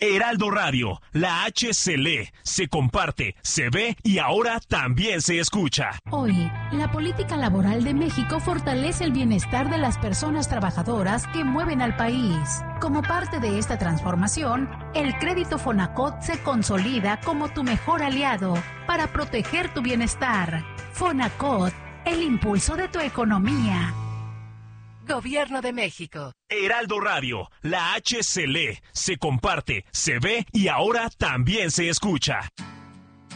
Heraldo Radio, la H se lee, se comparte, se ve y ahora también se escucha. Hoy, la política laboral de México fortalece el bienestar de las personas trabajadoras que mueven al país. Como parte de esta transformación, el crédito Fonacot se consolida como tu mejor aliado para proteger tu bienestar. Fonacot, el impulso de tu economía. Gobierno de México. Heraldo Radio, la H se lee, se comparte, se ve y ahora también se escucha.